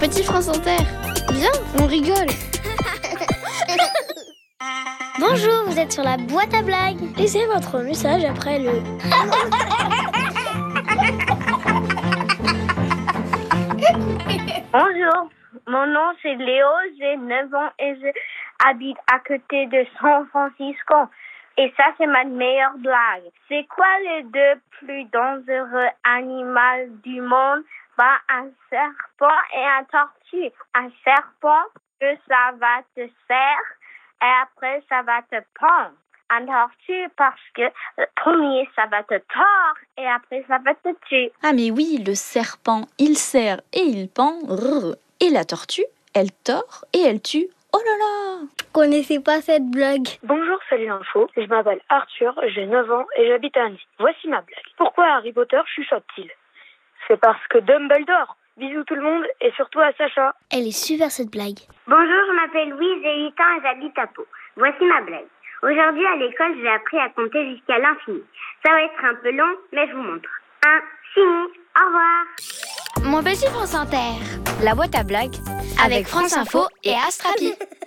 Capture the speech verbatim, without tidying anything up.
Petit France Inter, viens, on rigole. Bonjour, vous êtes sur la boîte à blagues. Laissez votre message après le... Bonjour, mon nom c'est Léo, j'ai neuf ans et j'habite à côté de San Francisco. Et ça, c'est ma meilleure blague. C'est quoi les deux plus dangereux animaux du monde? Bah, un serpent et un tortue. Un serpent, que ça va te faire et après, ça va te pendre. Un tortue, parce que le premier, ça va te tordre et après, ça va te tuer. Ah mais oui, le serpent, il serre et il pend. Rrr. Et la tortue, elle tord et elle tue. Oh là là! Je connaissais pas cette blague. Bonjour, salut l'info. Je m'appelle Arthur, j'ai neuf ans et j'habite à Annecy. Voici ma blague. Pourquoi Harry Potter chuchote-t-il? C'est parce que Dumbledore. Bisous tout le monde et surtout à Sacha. Elle est super cette blague. Bonjour, je m'appelle Louise, j'ai huit ans et j'habite à Pau. Voici ma blague. Aujourd'hui à l'école, j'ai appris à compter jusqu'à l'infini. Ça va être un peu long, mais je vous montre. Un, fini, au revoir. Mon petit France Inter, la boîte à blagues avec France Info et Astrapi.